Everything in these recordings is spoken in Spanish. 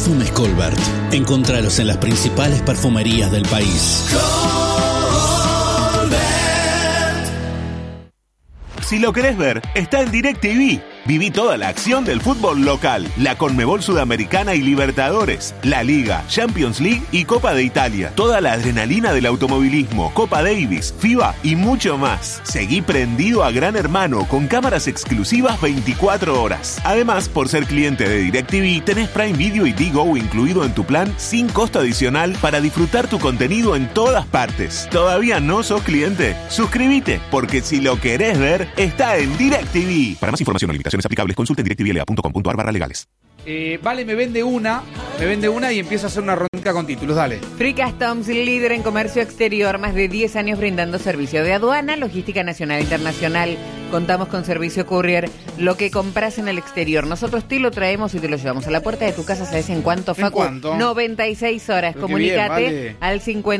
Perfumes Colbert. Encontralos en las principales perfumerías del país. Si lo querés ver, está en DirecTV. Viví toda la acción del fútbol local, la Conmebol Sudamericana y Libertadores, la Liga, Champions League y Copa de Italia. Toda la adrenalina del automovilismo, Copa Davis, FIBA y mucho más. Seguí prendido a Gran Hermano con cámaras exclusivas 24 horas. Además, por ser cliente de DirecTV, tenés Prime Video y Digo incluido en tu plan sin costo adicional para disfrutar tu contenido en todas partes. ¿Todavía no sos cliente? Suscríbete, porque si lo querés ver, está en DirecTV. Para más información o limitaciones aplicables, consulten directvla.com.ar/legales. Vale, me vende una y empiezo a hacer una rondita con títulos, dale. Free Customs, líder en comercio exterior, más de 10 años brindando servicio de aduana, logística nacional e internacional. Contamos con servicio courier. Lo que compras en el exterior, nosotros te lo traemos y te lo llevamos a la puerta de tu casa. ¿Sabes en cuánto, Facu? ¿En cuánto? 96 horas. Pero comunícate bien, vale. al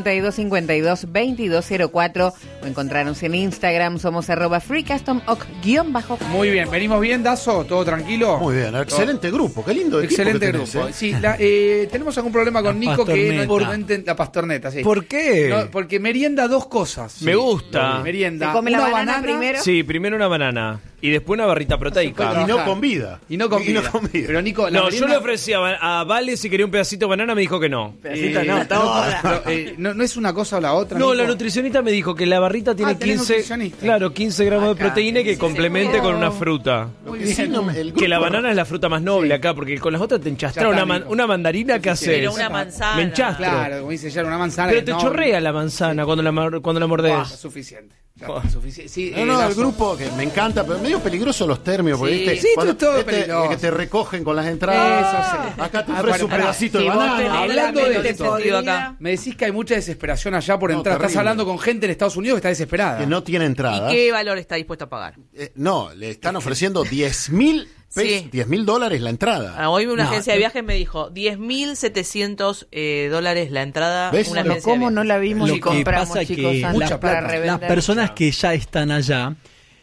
5252-2204 o encontrarnos en Instagram. Somos @freecustom_. Muy bien, venimos bien, Dazo, todo tranquilo. Muy bien, excelente grupo, qué lindo equipo. Excelente que grupo. tenés, Sí, tenemos algún problema con Nico que no entiende la pastorneta, sí. ¿Por qué? No, porque merienda dos cosas. Me gusta. Merienda. ¿Se come la una banana primero? Sí, primero una banana y después una barrita proteica. Y no con vida. Y no con vida. Pero Nico, la No, merienda, yo le ofrecía a Vale si quería un pedacito de banana, me dijo que no. Pedacito no, toda. no es una cosa o la otra. No, Nico. la nutricionista me dijo que la barrita tiene tenés 15, nutricionista. claro, 15 gramos de Acá, proteína y que complemente con una fruta. Muy Sí, bien. no, el Que la grupo- banana es la fruta más noble acá, porque con las otras te enchastra. Ya está, Una Nico. mandarina, ¿qué haces? Pero una manzana. Me enchastro. Claro, como dice ya, una manzana. Pero que te no- chorrea la manzana cuando la mordés. Buah, suficiente. Ya está, suficiente. Sí, No, el Dazo. grupo que me encanta, pero medio peligroso los términos, porque Sí, ¿viste? sí, Cuando esto es todo peligroso. que te recogen con las entradas. Eso sí. Acá te Ah, ofrece bueno, un pará. pedacito Si de vos banana. tenés Hablando la de mente esto, sentido podrida, acá. Me decís que hay mucha desesperación allá por No, entrar. Estás terrible. hablando con gente en Estados Unidos que está desesperada. Que no tiene entrada. ¿Y qué valor está dispuesto a pagar? No, le están ofreciendo $10,000 Sí. $10,000 la entrada. Hoy una No, agencia de viajes me dijo $10,700 la entrada. ¿Ves? Una Pero agencia de ¿cómo viajes. no la vimos Lo y que compramos, pasa chicos, que antes mucha para plata. revender? las personas que ya están allá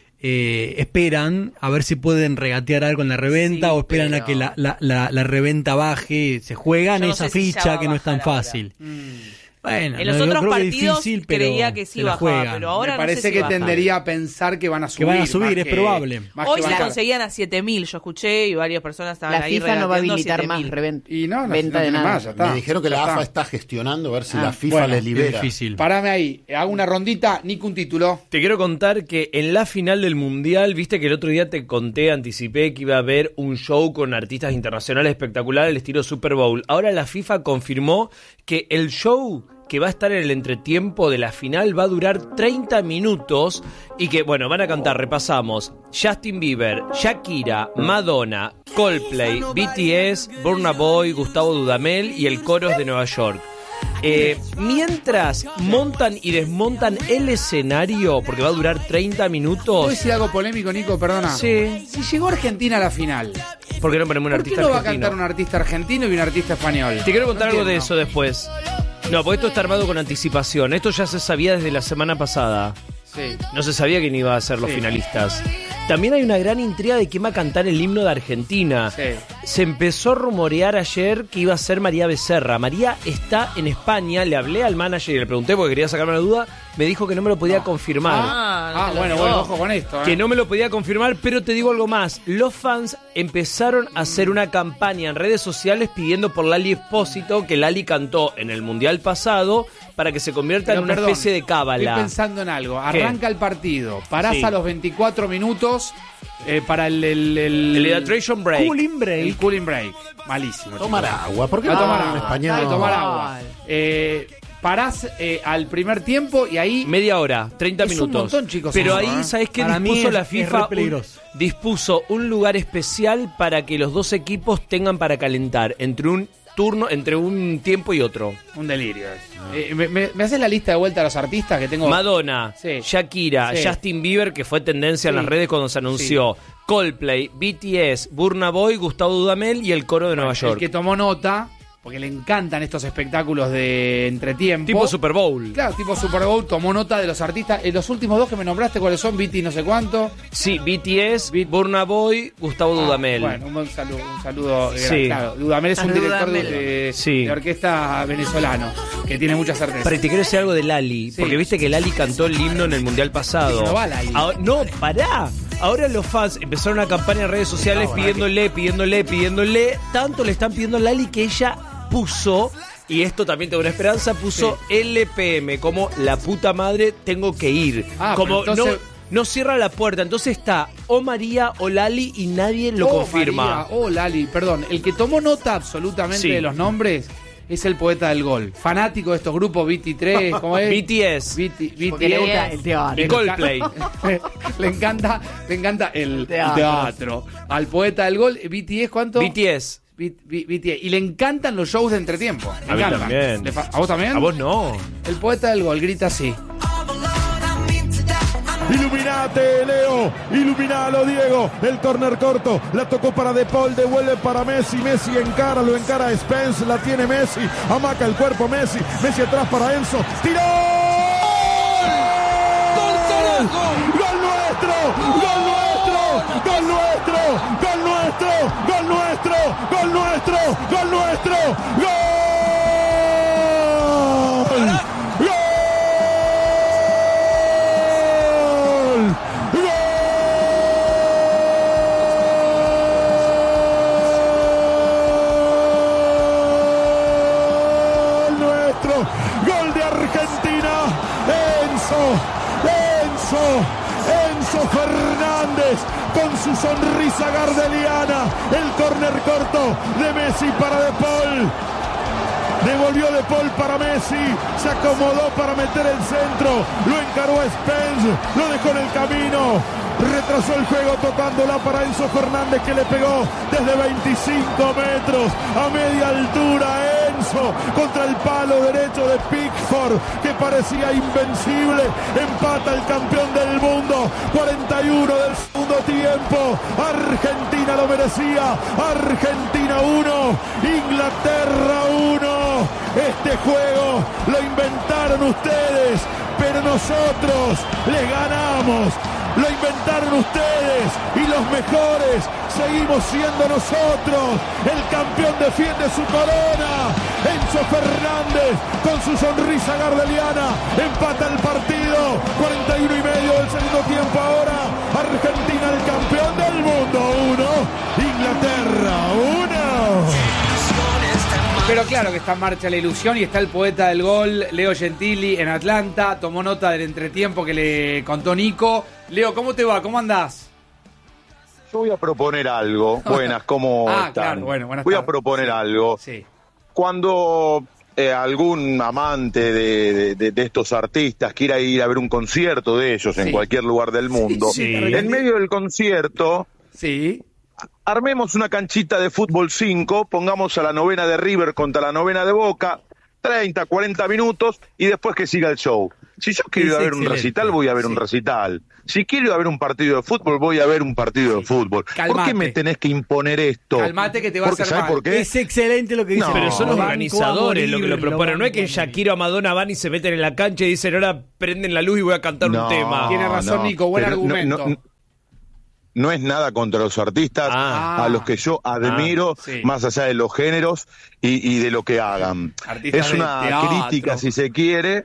esperan a ver si pueden regatear algo en la reventa Sí, o esperan pero- a que la reventa baje, se juegan Yo no esa sé si ya ficha va que a no es tan bajar ahora. fácil. Bueno, En los yo otros creo que es partidos difícil, pero creía que sí se la bajaba, juegan. pero ahora Me no parece sé si que baja. tendería a pensar que van a subir. van a subir, más es probable. más Hoy que se bajar. conseguían a 7.000, yo escuché, y varias personas estaban La ahí FIFA no va a regateando habilitar 7.000. más reventa. Y no venta de tiene nada. más, ya está. Me dijeron que Ya la está. AFA está gestionando a ver si Ah, la FIFA bueno, les Es libera. difícil. Parame ahí, hago una rondita, Nico, un título. Te quiero contar que en la final del Mundial, viste que el otro día te conté, anticipé que iba a haber un show con artistas internacionales espectacular al estilo Super Bowl. Ahora la FIFA confirmó que el show que va a estar en el entretiempo de la final va a durar 30 minutos y que, bueno, van a cantar, repasamos, Justin Bieber, Shakira, Madonna, Coldplay, BTS, Burna Boy, Gustavo Dudamel y el Coros de Nueva York. Mientras montan y desmontan el escenario, porque va a durar 30 ¿Puedo minutos, decir algo polémico, Nico? Perdona. Sí. Si llegó Argentina a la final, ¿por qué no ponemos un ¿por qué artista no va a argentino? cantar un artista argentino y un artista español? Te quiero contar No algo de entiendo. eso después. No, porque esto está armado con anticipación. Esto ya se sabía desde la semana pasada. Sí. No se sabía quién iba a ser los Sí. finalistas. También hay una gran intriga de quién va a cantar el himno de Argentina. Sí. Se empezó a rumorear ayer que iba a ser María Becerra. María está en España, le hablé al manager y le pregunté porque quería sacarme la duda. Me dijo que no me lo podía confirmar. No te lo bueno, digo. ojo con esto. Que no me lo podía confirmar, pero te digo algo más. Los fans empezaron a hacer una campaña en redes sociales pidiendo por Lali Espósito, que Lali cantó en el Mundial pasado, para que se convierta en una perdón, especie de Estoy cábala. pensando en algo. ¿Qué? Arranca el partido. Parás Sí. a los 24 minutos para el El hydration break. Cooling break. El cooling break. Malísimo. Tomar chicos. agua, ¿por qué A no tomar en agua. español? A tomar agua. Parás al primer tiempo y ahí Media hora, 30 Es un minutos. montón, chicos, Pero eso, ahí, ¿eh? ¿sabes qué Para mí dispuso es- la es FIFA? re peligroso. Dispuso un lugar especial para que los dos equipos tengan para calentar entre un turno, entre un tiempo y otro. un delirio. ¿Me haces la lista de vuelta de los artistas que tengo? Madonna, Sí. Shakira, Sí. Justin Bieber, que fue tendencia en Sí. las redes cuando se anunció, Coldplay, BTS, Burna Boy, Gustavo Dudamel y el Coro de Nueva El York. que tomó nota, porque le encantan estos espectáculos de entretiempo. Tipo Super Bowl. Claro, tipo Super Bowl, tomó nota de los artistas. Los últimos dos que me nombraste, ¿cuáles son? BT no sé cuánto. Sí, BTS, Burna Boy, Gustavo Dudamel. Bueno, un saludo. Sí. Claro, Dudamel es un director de orquesta venezolano, que tiene mucha certeza. Pero te quiero decir algo de Lali, porque viste que Lali cantó el himno en el Mundial pasado. No va Lali. No, pará. Ahora los fans empezaron una campaña en redes sociales pidiéndole. Tanto le están pidiendo a Lali que ella puso, y esto también tengo una esperanza, puso LPM, como la puta madre tengo que ir. Como entonces... no cierra la puerta, entonces está o María o Lali y nadie lo confirma. María, Lali, perdón, el que tomó nota absolutamente de los nombres es el poeta del gol. Fanático de estos grupos BT3, ¿cómo es? BTS. Porque le gusta el teatro. Y Coldplay. le encanta el teatro. Al poeta del gol, BTS, ¿cuánto? BTS. BTS. Y le encantan los shows de entretiempo. A mí también. ¿A vos también? A vos no. El poeta del gol grita así. Iluminate, Leo, iluminalo, Diego, el córner corto, la tocó para De Paul, devuelve para Messi, Messi lo encara Spence, la tiene Messi, amaca el cuerpo Messi atrás para Enzo, tiró, ¡gol carajo! ¡Gol nuestro! ¡Gol nuestro! ¡Gol nuestro! ¡Gol nuestro! ¡Gol nuestro! ¡Gol nuestro! ¡Gol nuestro! ¡Gol! Gol de Argentina, Enzo Fernández con su sonrisa gardeliana, el córner corto de Messi para De Paul. Devolvió De Paul para Messi, se acomodó para meter el centro, lo encaró a Spence, lo dejó en el camino, retrasó el juego tocándola para Enzo Fernández que le pegó desde 25 metros a media altura. Enzo contra el palo derecho de Pickford que parecía invencible, empata el campeón del mundo, 41 del segundo tiempo, Argentina lo merecía, Argentina 1, Inglaterra 1. Este juego lo inventaron ustedes, pero nosotros les ganamos. Lo inventaron ustedes y los mejores seguimos siendo nosotros. El campeón defiende su corona. Enzo Fernández con su sonrisa gardeliana empata el partido. 41 y medio del segundo tiempo ahora. Argentina el campeón del mundo 1, Inglaterra 1. Pero claro que está en marcha la ilusión y está el poeta del gol, Leo Gentili, en Atlanta. Tomó nota del entretiempo que le contó Nico. Leo, ¿cómo te va? ¿Cómo andás? Yo voy a proponer algo. Buenas, ¿cómo están? Claro, bueno, buenas voy tardes. A proponer algo. Sí. Cuando algún amante de estos artistas quiera ir a ver un concierto de ellos en cualquier lugar del mundo, en medio del concierto... armemos una canchita de fútbol 5, pongamos a la novena de River contra la novena de Boca, 30, 40 minutos y después que siga el show. Si yo quiero ir a ver un recital, voy a ver un recital. Si quiero ir a ver un partido de fútbol, voy a ver un partido de fútbol. Calmate. ¿Por qué me tenés que imponer esto? Calmate que te va a hacer ¿Sabes mal. por qué? Es excelente lo que dice. No, pero son los Banco organizadores a morir, lo que lo proponen. No es que Shakira o Madonna van y se meten en la cancha y dicen, ahora prenden la luz y voy a cantar un tema. Tiene razón, Nico, buen argumento. No es nada contra los artistas a los que yo admiro, más allá de los géneros y de lo que hagan. Artistas es una crítica, si se quiere,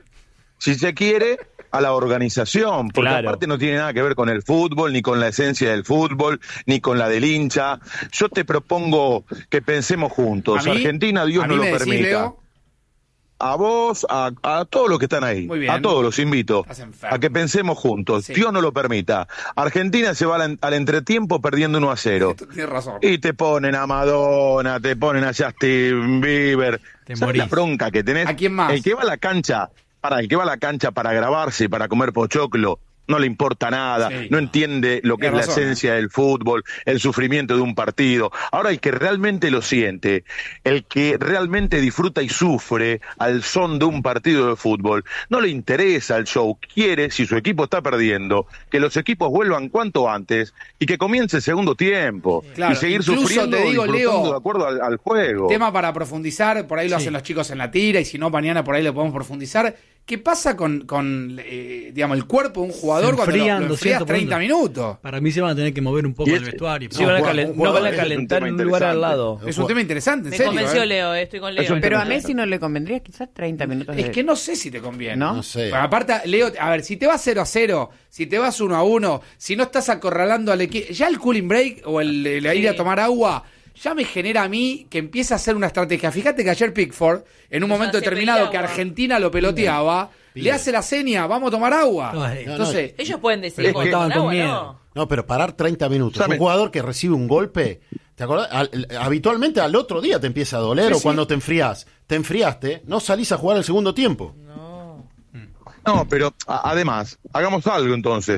a la organización, porque aparte no tiene nada que ver con el fútbol, ni con la esencia del fútbol, ni con la del hincha. Yo te propongo que pensemos juntos. Argentina, Dios no lo permita. Leo? A vos, a todos los que están ahí, a todos los invito a que pensemos juntos. Dios no lo permita. Argentina se va al entretiempo perdiendo 1-0. Tienes razón. Y te ponen a Madonna, te ponen a Justin Bieber. ¿Sabes la bronca que tenés? ¿A quién más? El que va a la cancha para grabarse y para comer pochoclo no le importa nada, Sí, no entiende lo que es la esencia del fútbol, el sufrimiento de un partido. Ahora el que realmente lo siente, el que realmente disfruta y sufre al son de un partido de fútbol, no le interesa el show, quiere, si su equipo está perdiendo, que los equipos vuelvan cuanto antes y que comience el segundo tiempo. Claro, y seguir incluso sufriendo te digo, y Leo, de acuerdo al juego. Tema para profundizar, por ahí lo hacen los chicos en la tira, y si no, mañana por ahí lo podemos profundizar. ¿Qué pasa con digamos, el cuerpo de un jugador cuando lo enfrías 30 minutos? Para mí se van a tener que mover un poco el vestuario. Sí, no van a calentar en un lugar al lado. Es un tema interesante, en Me serio. convenció Leo, estoy con Leo. Pero a Messi no le convendría quizás 30 minutos. Es que no sé si te conviene. ¿No? No sé. Bueno, aparte, Leo, a ver, si te vas 0-0, si te vas 1-1, si no estás acorralando al equipo, ya el cooling break o el ir a tomar agua, ya me genera a mí que empieza a hacer una estrategia. Fíjate que ayer Pickford, en un momento determinado que Argentina lo peloteaba, le hace la seña, vamos a tomar agua. Entonces, ellos pueden decir que estaban con miedo. ¿no? No, pero parar 30 minutos. Un jugador que recibe un golpe, ¿te acordás? Habitualmente al otro día te empieza a doler, o cuando te enfriás. Te enfriaste, no salís a jugar el segundo tiempo. No, pero además, hagamos algo entonces.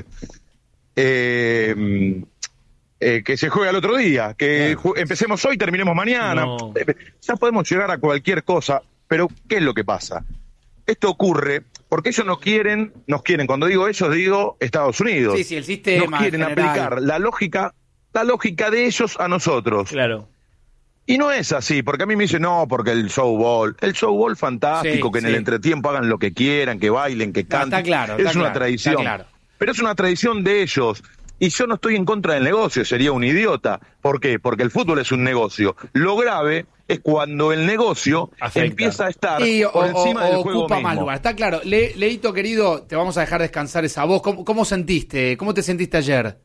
Que se juegue al otro día, que empecemos hoy, terminemos mañana. No. Ya podemos llegar a cualquier cosa, pero ¿qué es lo que pasa? Esto ocurre porque ellos nos quieren, cuando digo ellos, digo Estados Unidos. sí, el sistema nos quieren general. aplicar la lógica de ellos a nosotros. Claro. Y no es así, porque a mí me dicen, no, porque el showball fantástico, Sí, que en el entretiempo hagan lo que quieran, que bailen, que canten. Está claro, es una tradición. está claro. Pero es una tradición de ellos. Y yo no estoy en contra del negocio, sería un idiota. ¿Por qué? Porque el fútbol es un negocio. Lo grave es cuando el negocio empieza a estar por encima del juego ocupa mismo. más lugar. Está claro. Leito, querido, te vamos a dejar descansar esa voz. ¿Cómo sentiste? ¿Cómo te sentiste ayer?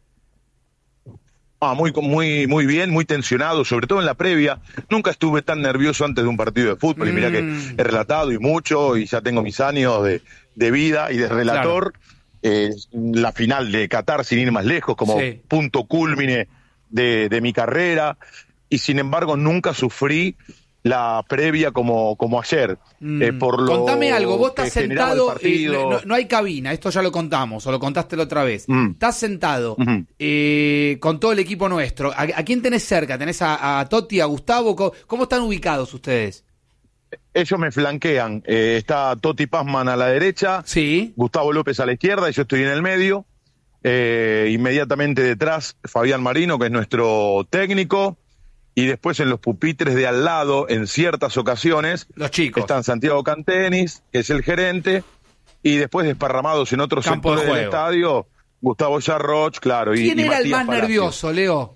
Muy bien, muy tensionado, sobre todo en la previa. Nunca estuve tan nervioso antes de un partido de fútbol. Y mirá que he relatado y mucho, y ya tengo mis años de vida y de relator. Claro. La final de Qatar, sin ir más lejos, como punto culmine de mi carrera, y sin embargo nunca sufrí la previa como ayer. Contame algo, vos estás sentado, partido. no hay cabina, esto ya lo contamos, o lo contaste la otra vez. Estás sentado con todo el equipo nuestro. ¿A quién tenés cerca? ¿Tenés a Totti, a Gustavo? ¿Cómo están ubicados ustedes? Ellos me flanquean. Está Totti Pazman a la derecha, Gustavo López a la izquierda, y yo estoy en el medio. Inmediatamente detrás, Fabián Marino, que es nuestro técnico. Y después en los pupitres de al lado, en ciertas ocasiones, los chicos. Están Santiago Cantenis, que es el gerente, y después desparramados en otros sectores del estadio, Gustavo Yarroch, claro. ¿Quién era el más Palacio. nervioso, Leo?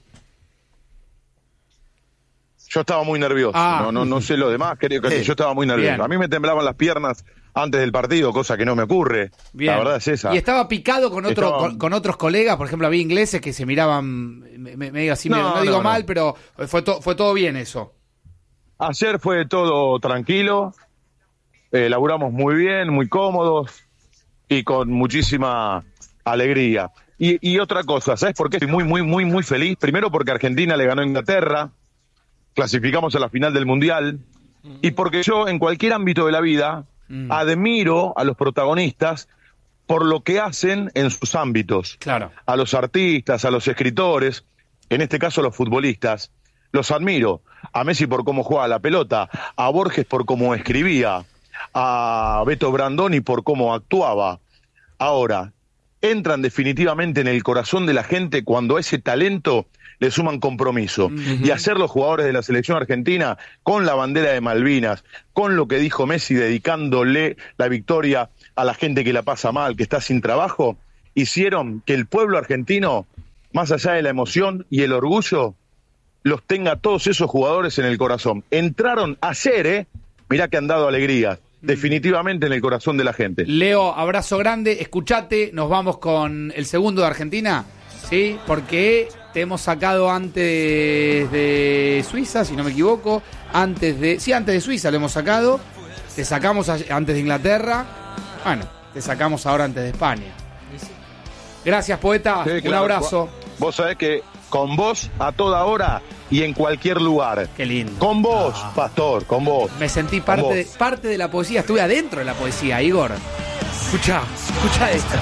Yo estaba muy nervioso, no sé lo demás, creo que yo estaba muy nervioso. Bien. A mí me temblaban las piernas antes del partido, cosa que no me ocurre. Bien. La verdad es esa. ¿Y estaba picado con con otros colegas? Por ejemplo, había ingleses que se miraban medio así, no digo mal, pero fue todo bien eso. Ayer fue todo tranquilo, laburamos muy bien, muy cómodos y con muchísima alegría. Y otra cosa, ¿sabes por qué estoy muy feliz? Primero porque Argentina le ganó a Inglaterra, clasificamos a la final del Mundial, y porque yo en cualquier ámbito de la vida admiro a los protagonistas por lo que hacen en sus ámbitos. Claro. A los artistas, a los escritores, en este caso a los futbolistas, los admiro. A Messi por cómo jugaba la pelota, a Borges por cómo escribía, a Beto Brandoni por cómo actuaba. Ahora, entran definitivamente en el corazón de la gente cuando a ese talento le suman compromiso. Y hacer los jugadores de la selección argentina con la bandera de Malvinas, con lo que dijo Messi, dedicándole la victoria a la gente que la pasa mal, que está sin trabajo, hicieron que el pueblo argentino, más allá de la emoción y el orgullo, los tenga todos esos jugadores en el corazón. Entraron ayer, mirá que han dado alegrías, definitivamente en el corazón de la gente. Leo, abrazo grande, escuchate, nos vamos con el segundo de Argentina, ¿sí? Porque te hemos sacado antes de Suiza, si no me equivoco, antes de Suiza lo hemos sacado, te sacamos antes de Inglaterra, bueno, te sacamos ahora antes de España. Gracias, poeta, Sí, un claro. abrazo. Vos sabés que con vos a toda hora y en cualquier lugar. Qué lindo. Con vos, Pastor, con vos. Me sentí Con parte de la poesía, estuve adentro de la poesía, Igor. Escucha esto.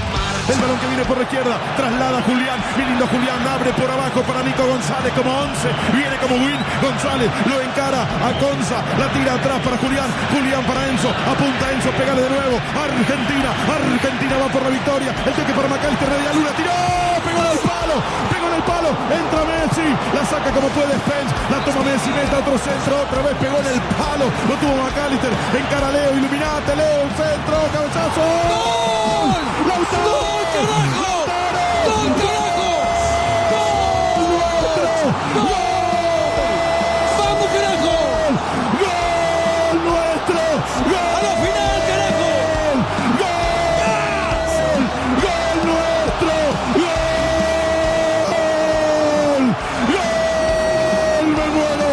El balón que viene por la izquierda, traslada Julián, mi lindo Julián, abre por abajo para Nico González como 11, viene como Win, González lo encara a Conza, la tira atrás para Julián, Julián para Enzo, apunta Enzo, pégale de nuevo, Argentina va por la victoria, el toque para McAllister, Media Luna, tiró, pegó en el palo, entra Messi, la saca como puede Spence, la toma Messi, mete otro centro, otra vez pegó en el palo, lo tuvo McAllister, encara Leo, iluminate Leo, el centro, cabezazo, ¡gol! ¡Lautaro! ¡Gol, carajo! ¡Gol, carajo! ¡Gol! ¡Vamos, carajo! ¡Gol nuestro! ¡Gol! ¡A la final, carajo! ¡Gol! ¡Gol nuestro! ¡Gol! ¡Gol! ¡Me muero!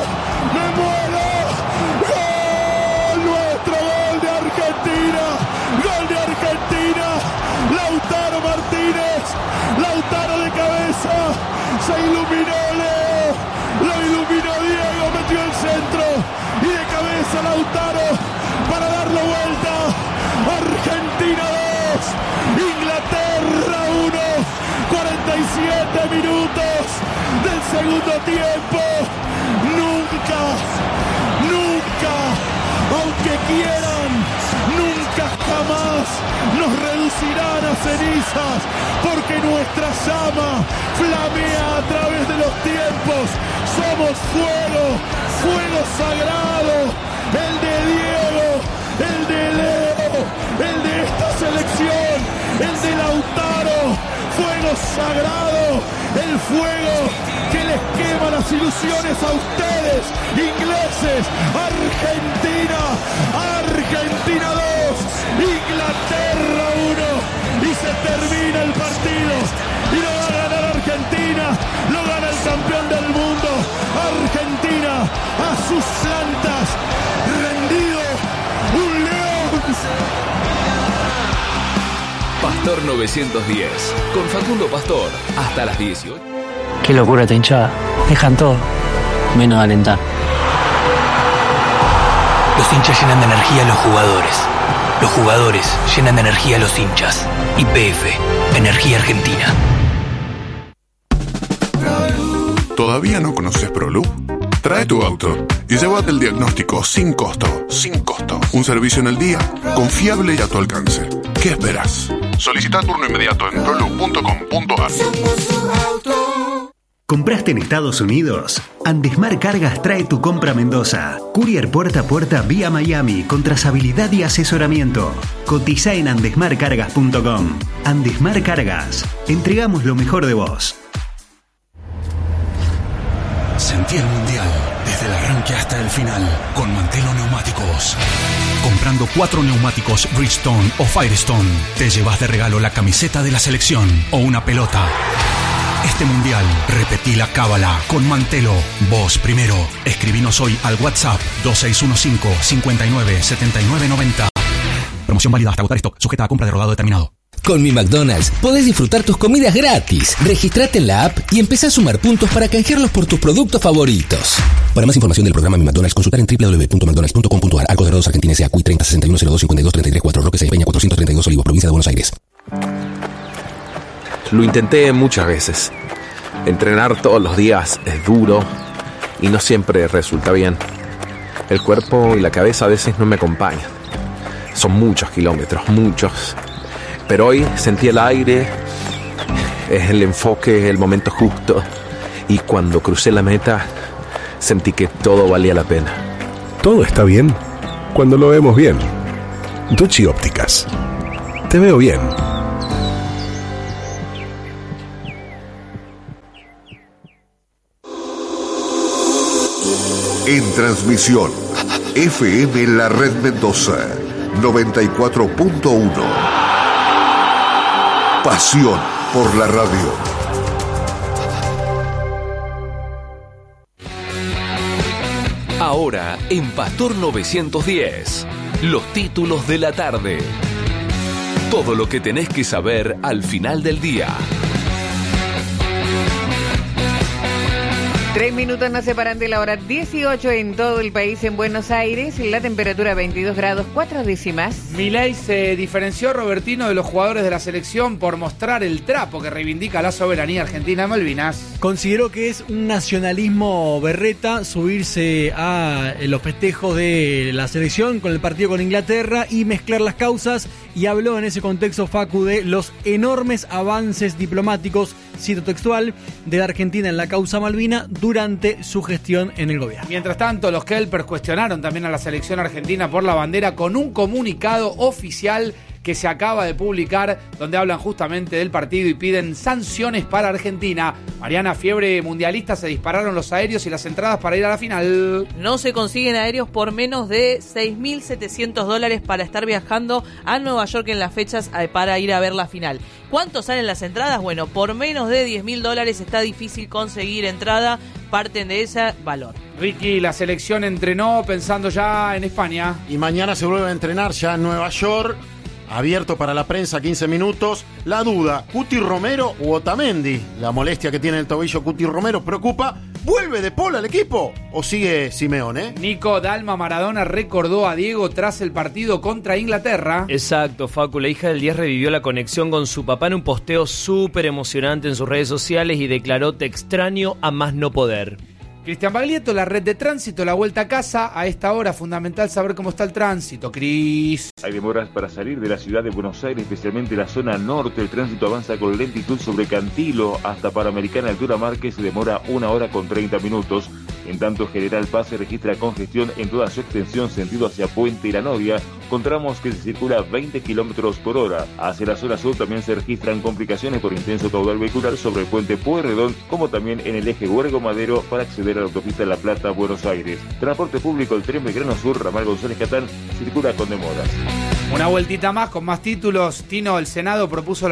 ¡Gol nuestro! ¡Gol de Argentina! ¡Gol de Argentina! Lautaro Martínez, Lautaro de cabeza, se iluminó Leo, lo iluminó Diego, metió el centro y de cabeza Lautaro para darlo vuelta. Argentina 2, Inglaterra 1, 47 minutos del segundo tiempo. Nunca, aunque quieran, nunca jamás nos reducirán a cenizas, porque nuestra llama flamea a través de los tiempos. Somos fuego sagrado, el de Diego, el de Leo, el de esta selección, el de Lautaro, fuego sagrado, el fuego que les quema las ilusiones a ustedes, ingleses. Argentina 2, Inglaterra 1, y se termina el partido, y lo va a ganar Argentina, lo gana el campeón del mundo. Argentina a sus plantas, rendido, un león. Pastor 910, con Facundo Pastor, hasta las 18. Qué locura esta hinchada. Dejan todo, menos alentar. Los hinchas llenan de energía a los jugadores. Los jugadores llenan de energía a los hinchas. YPF, Energía Argentina. ¿Todavía no conoces ProLoop? Trae tu auto y llévate el diagnóstico sin costo. Un servicio en el día, confiable y a tu alcance. ¿Qué esperas? Solicita turno inmediato en proloop.com.ar. ¿Compraste en Estados Unidos? Andesmar Cargas trae tu compra a Mendoza. Courier puerta a puerta vía Miami con trazabilidad y asesoramiento. Cotiza en andesmarcargas.com. Andesmar Cargas. Entregamos lo mejor de vos. Sentí el mundial desde el arranque hasta el final con Mantelo Neumáticos. Comprando 4 neumáticos Bridgestone o Firestone, te llevas de regalo la camiseta de la selección o una pelota. Este mundial, repetí la cábala con Mantelo. Vos primero. Escribinos hoy al WhatsApp 2615-597990. Promoción válida hasta agotar stock, sujeta a compra de rodado determinado. Con Mi McDonald's podés disfrutar tus comidas gratis. Registrate en la app y empezá a sumar puntos para canjearlos por tus productos favoritos. Para más información del programa Mi McDonald's, consultar en www.mcdonalds.com.ar. Arcos Dorados Argentina S.A. CUI 30 61 02 52 33 4 Roque Peña 432 Olivos, provincia de Buenos Aires. Lo intenté muchas veces. Entrenar todos los días es duro y no siempre resulta bien. El cuerpo y la cabeza a veces no me acompañan. Son muchos kilómetros, muchos. Pero hoy sentí el aire, es el enfoque, el momento justo. Y cuando crucé la meta, sentí que todo valía la pena. Todo está bien cuando lo vemos bien. Ducci Ópticas. Te veo bien. En transmisión, FM La Red Mendoza, 94.1. Pasión por la radio. Ahora en Pastor 910, los títulos de la tarde. Todo lo que tenés que saber al final del día. 3 minutos nos separan de la hora 18 en todo el país. En Buenos Aires, la temperatura 22 grados 4 décimas. Milei se diferenció, Robertino, de los jugadores de la selección por mostrar el trapo que reivindica la soberanía argentina de Malvinas. Consideró que es un nacionalismo berreta subirse a los festejos de la selección con el partido con Inglaterra y mezclar las causas, y habló en ese contexto, Facu, de los enormes avances diplomáticos, cito textual, de la Argentina en la causa Malvina durante su gestión en el gobierno. Mientras tanto, los Kelpers cuestionaron también a la selección argentina por la bandera con un comunicado oficial que se acaba de publicar, donde hablan justamente del partido y piden sanciones para Argentina. Mariana, fiebre mundialista, se dispararon los aéreos y las entradas para ir a la final. No se consiguen aéreos por menos de $6.700 para estar viajando a Nueva York en las fechas para ir a ver la final. ¿Cuánto salen las entradas? Bueno, por menos de $10.000 está difícil conseguir entrada. Parten de ese valor. Ricky, la selección entrenó pensando ya en España. Y mañana se vuelve a entrenar ya en Nueva York. Abierto para la prensa, 15 minutos. La duda, Cuti Romero u Otamendi. La molestia que tiene el tobillo Cuti Romero preocupa. ¿Vuelve De Paul al equipo o sigue Simeone? Nico, Dalma Maradona recordó a Diego tras el partido contra Inglaterra. Exacto, Facu. La hija del 10 revivió la conexión con su papá en un posteo súper emocionante en sus redes sociales y declaró: te extraño a más no poder. Cristian Baglietto, la red de tránsito, la vuelta a casa. A esta hora, fundamental saber cómo está el tránsito. Cris. Hay demoras para salir de la ciudad de Buenos Aires, especialmente la zona norte. El tránsito avanza con lentitud sobre Cantilo hasta Panamericana Altura Márquez. Se demora 1 hora con 30 minutos. En tanto, General Paz se registra congestión en toda su extensión sentido hacia Puente y La Noria, con tramos que se circula a 20 kilómetros por hora. Hacia la zona sur también se registran complicaciones por intenso caudal vehicular sobre el puente Pueyrredón, como también en el eje Huergo Madero para acceder a la autopista La Plata, Buenos Aires. Transporte público, el tren Belgrano Sur, ramal González Catán, circula con demoras. Una vueltita más con más títulos. Tino, el Senado pospuso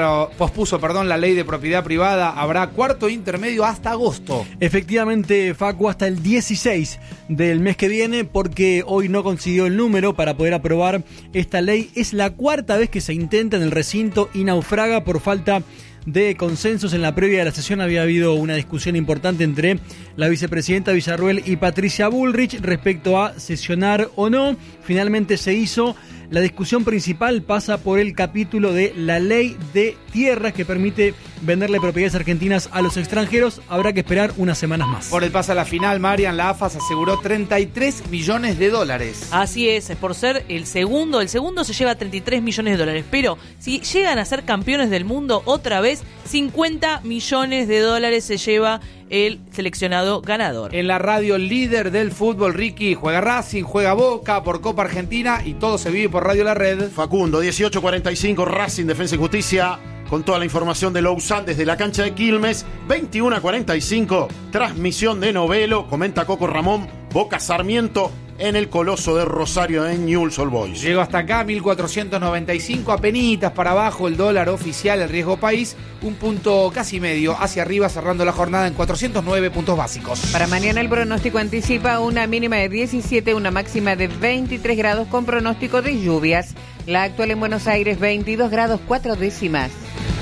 la ley de propiedad privada. Habrá cuarto intermedio hasta agosto. Efectivamente, Facu, hasta el 16 del mes que viene, porque hoy no consiguió el número para poder aprobar esta ley. Es la cuarta vez que se intenta en el recinto y naufraga por falta de consensos. En la previa de la sesión había habido una discusión importante entre la vicepresidenta Villarruel y Patricia Bullrich respecto a sesionar o no. Finalmente se hizo. La discusión principal pasa por el capítulo de la ley de tierras que permite venderle propiedades argentinas a los extranjeros. Habrá que esperar unas semanas más. Por el pase a la final, Marian, la AFA se aseguró $33 millones. Así es, por ser el segundo se lleva $33 millones. Pero si llegan a ser campeones del mundo otra vez, $50 millones se lleva el seleccionado ganador. En la radio líder del fútbol, Ricky, juega Racing, juega Boca por Copa Argentina y todo se vive por Radio La Red. Facundo, 18:45, Racing, Defensa y Justicia, con toda la información de Lausanne desde la cancha de Quilmes. 21:45, transmisión de Novelo, comenta Coco Ramón, Boca Sarmiento en el Coloso de Rosario en Newell's Old Boys. Llegó hasta acá, 1495, apenitas para abajo el dólar oficial, el riesgo país, un punto casi medio hacia arriba, cerrando la jornada en 409 puntos básicos. Para mañana el pronóstico anticipa una mínima de 17, una máxima de 23 grados con pronóstico de lluvias. La actual en Buenos Aires, 22 grados 4 décimas.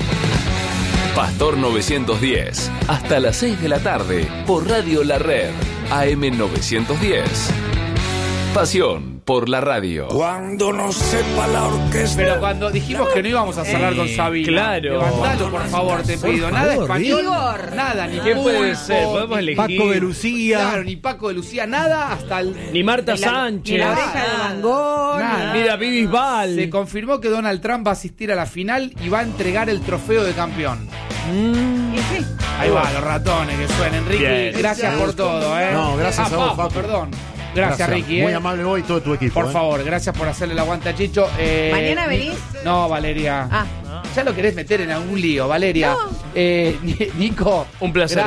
Pastor 910, hasta las 6 de la tarde, por Radio La Red, AM 910. Pasión por la radio. Cuando no sepa la orquesta. Pero cuando dijimos que no íbamos a cerrar con Sabina. Claro. Levantalo, por favor, te pido. Nada español, nada, ni ¿qué puede ser? Podemos elegir. Paco de Lucía. Claro, ni Paco de Lucía, nada hasta el... Ni Marta Sánchez. Ni la oreja de Van Gogh. Ni David Bisbal. Se confirmó que Donald Trump va a asistir a la final y va a entregar el trofeo de campeón. Y sí. Ahí va, los ratones que suenan. Ricky, bien. Gracias por todo, ¿eh? No, gracias a vos, Paco. Perdón. Gracias, Ricky. Muy amable vos y todo tu equipo. Por favor, gracias por hacerle el aguante a Chicho. ¿Mañana venís? No, Valeria. Ah. Ya lo querés meter en algún lío, Valeria. No. Nico. Un placer.